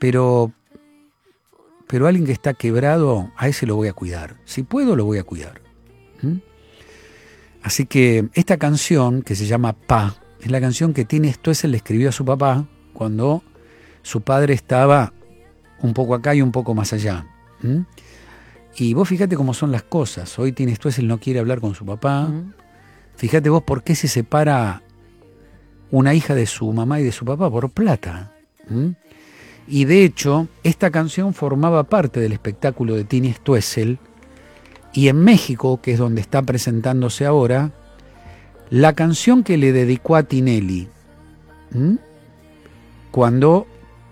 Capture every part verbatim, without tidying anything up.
pero, pero alguien que está quebrado, a ese lo voy a cuidar. Si puedo, lo voy a cuidar. ¿Mm? Así que esta canción, que se llama Pa, es la canción que Tini Stoessel le escribió a su papá cuando su padre estaba un poco acá y un poco más allá. ¿Mm? Y vos fíjate cómo son las cosas. Hoy Tini Stoessel no quiere hablar con su papá. Uh-huh. Fíjate vos por qué se separa una hija de su mamá y de su papá, por plata. ¿Mm? Y de hecho, esta canción formaba parte del espectáculo de Tini Stoessel. Y en México, que es donde está presentándose ahora, la canción que le dedicó a Tinelli, ¿m? cuando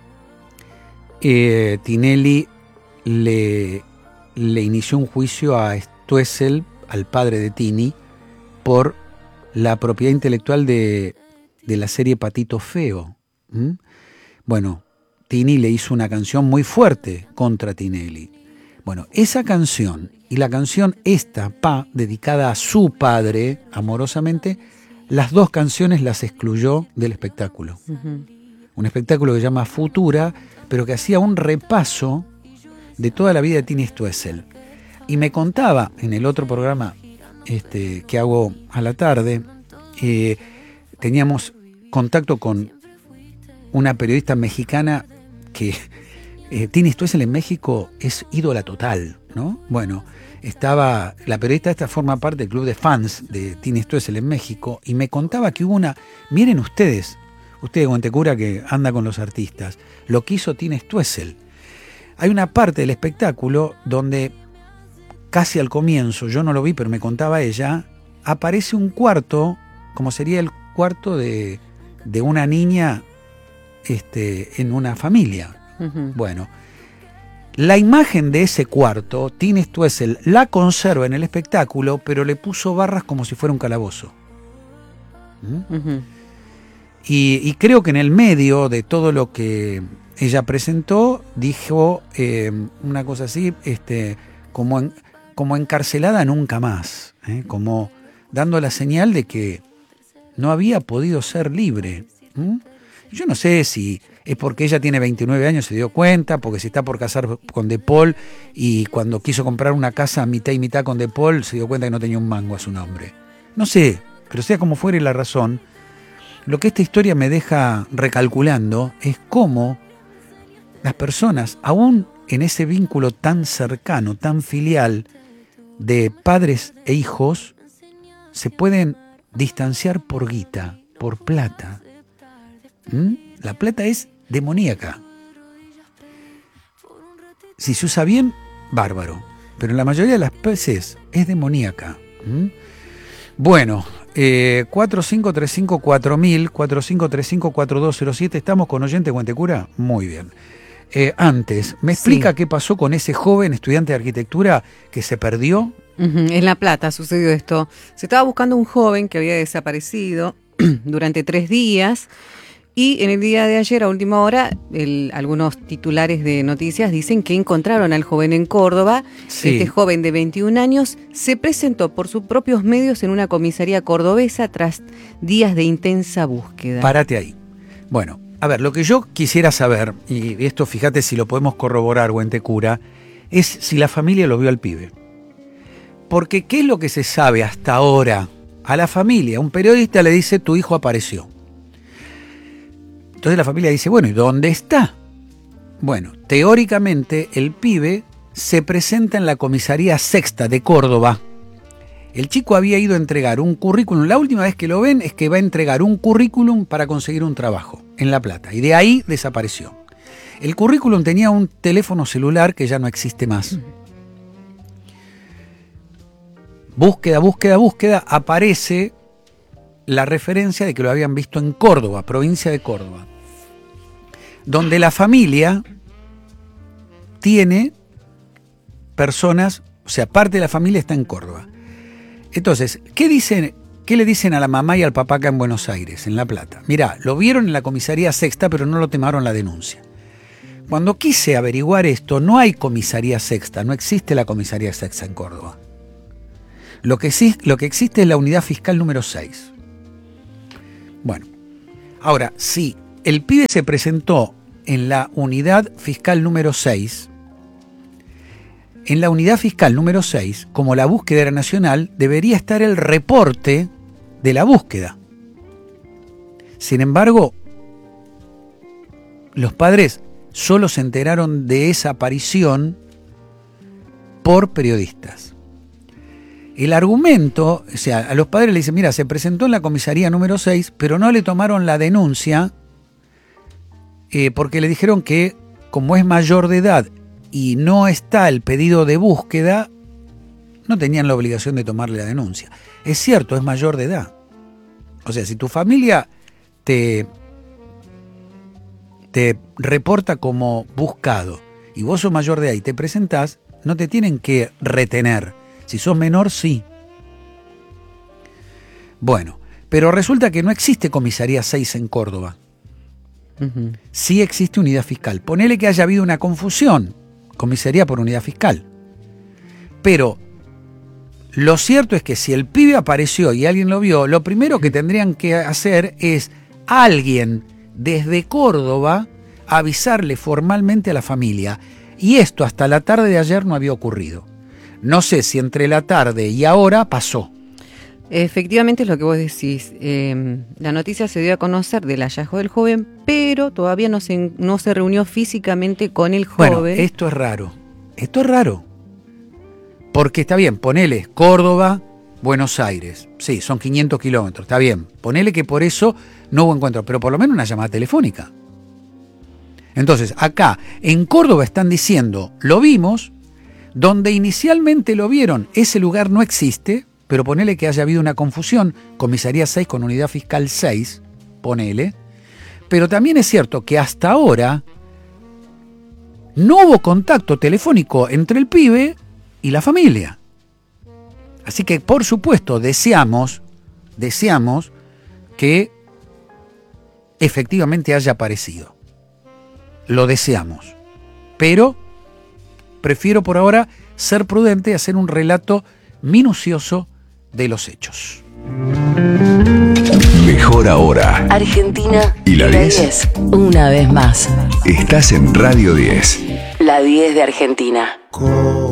eh, Tinelli le, le inició un juicio a Stoessel, al padre de Tini, por la propiedad intelectual de, de la serie Patito Feo. ¿m? Bueno, Tini le hizo una canción muy fuerte contra Tinelli. Bueno, esa canción y la canción esta, Pa, dedicada a su padre, amorosamente, las dos canciones las excluyó del espectáculo. Uh-huh. Un espectáculo que se llama Futura, pero que hacía un repaso de toda la vida de Tini Stoessel. Y me contaba en el otro programa este, que hago a la tarde, eh, teníamos contacto con una periodista mexicana que... Eh, Tini Stoessel en México es ídola total, ¿no? Bueno, estaba, la periodista esta forma parte del club de fans de Tini Stoessel en México y me contaba que hubo una, miren ustedes, ustedes Guentecura que anda con los artistas, lo que hizo Tini Stoessel. Hay una parte del espectáculo donde casi al comienzo, yo no lo vi pero me contaba ella, aparece un cuarto, como sería el cuarto de, de una niña este, en una familia. Uh-huh. Bueno, la imagen de ese cuarto, Tini Stoessel la conserva en el espectáculo, pero le puso barras como si fuera un calabozo. ¿Mm? Uh-huh. Y, y creo que en el medio de todo lo que ella presentó, dijo eh, una cosa así, este, como, en, como encarcelada nunca más, ¿eh? Como dando la señal de que no había podido ser libre. ¿Mm? Yo no sé si es porque ella tiene veintinueve años, se dio cuenta, porque se está por casar con De Paul y cuando quiso comprar una casa mitad y mitad con De Paul se dio cuenta que no tenía un mango a su nombre. No sé, pero sea como fuere la razón, lo que esta historia me deja recalculando es cómo las personas, aún en ese vínculo tan cercano, tan filial de padres e hijos, se pueden distanciar por guita, por plata. ¿Mm? La plata es demoníaca. Si se usa bien, bárbaro. Pero en la mayoría de las veces es demoníaca. ¿Mm? Bueno, eh, cuatro cinco tres cinco cuatro mil, cuatro cinco tres cinco cuatro dos cero siete. ¿Estamos con oyente Guentecura? Muy bien. Eh, antes, ¿me explica sí. qué pasó con ese joven estudiante de arquitectura que se perdió? Uh-huh. En La Plata sucedió esto. Se estaba buscando un joven que había desaparecido durante tres días. Y en el día de ayer, a última hora, el, algunos titulares de noticias dicen que encontraron al joven en Córdoba. Sí. Este joven de veintiún años se presentó por sus propios medios en una comisaría cordobesa tras días de intensa búsqueda. Párate ahí. Bueno, a ver, lo que yo quisiera saber, y esto fíjate si lo podemos corroborar, Guentecura, es si la familia lo vio al pibe. Porque ¿qué es lo que se sabe hasta ahora? A la familia, un periodista le dice, tu hijo apareció. Entonces la familia dice, bueno, ¿y dónde está? Bueno, teóricamente el pibe se presenta en la comisaría sexta de Córdoba. El chico había ido a entregar un currículum, la última vez que lo ven es que va a entregar un currículum para conseguir un trabajo en La Plata, y de ahí desapareció. El currículum tenía un teléfono celular que ya no existe más. Búsqueda, búsqueda, búsqueda, aparece la referencia de que lo habían visto en Córdoba, provincia de Córdoba, donde la familia tiene personas, o sea, parte de la familia está en Córdoba. Entonces, ¿qué dicen, qué le dicen a la mamá y al papá acá en Buenos Aires, en La Plata? Mirá, lo vieron en la comisaría sexta, pero no lo tomaron la denuncia. Cuando quise averiguar esto, no hay comisaría sexta, no existe la comisaría sexta en Córdoba. Lo que, sí, lo que existe es la unidad fiscal número seis. Bueno, ahora, si el pibe se presentó en la unidad fiscal número seis. En la unidad fiscal número seis, como la búsqueda era nacional, debería estar el reporte de la búsqueda. Sin embargo, los padres solo se enteraron de esa aparición por periodistas. El argumento, o sea, a los padres le dicen, mira, se presentó en la comisaría número seis, pero no le tomaron la denuncia eh, porque le dijeron que como es mayor de edad y no está el pedido de búsqueda, no tenían la obligación de tomarle la denuncia. Es cierto, es mayor de edad. O sea, si tu familia te, te reporta como buscado y vos sos mayor de edad y te presentás, no te tienen que retener. Si sos menor, sí. Bueno, pero resulta que no existe comisaría seis en Córdoba. Uh-huh. Sí existe unidad fiscal. Ponele que haya habido una confusión. Comisaría por unidad fiscal. Pero lo cierto es que si el pibe apareció y alguien lo vio, lo primero que tendrían que hacer es alguien desde Córdoba avisarle formalmente a la familia. Y esto hasta la tarde de ayer no había ocurrido. No sé si entre la tarde y ahora pasó. Efectivamente es lo que vos decís. Eh, la noticia se dio a conocer del hallazgo del joven, pero todavía no se, no se reunió físicamente con el joven. Bueno, esto es raro. Esto es raro. Porque está bien, ponele Córdoba, Buenos Aires. Sí, son quinientos kilómetros, está bien. Ponele que por eso no hubo encuentro, pero por lo menos una llamada telefónica. Entonces, acá, en Córdoba están diciendo, lo vimos, donde inicialmente lo vieron, ese lugar no existe, pero ponele que haya habido una confusión, comisaría seis con unidad fiscal seis, ponele. Pero también es cierto que hasta ahora no hubo contacto telefónico entre el pibe y la familia. Así que, por supuesto, deseamos, deseamos que efectivamente haya aparecido. Lo deseamos. Pero prefiero por ahora ser prudente y hacer un relato minucioso de los hechos. Mejor ahora. Argentina y la diez. Una vez más. Estás en Radio diez. La diez de Argentina.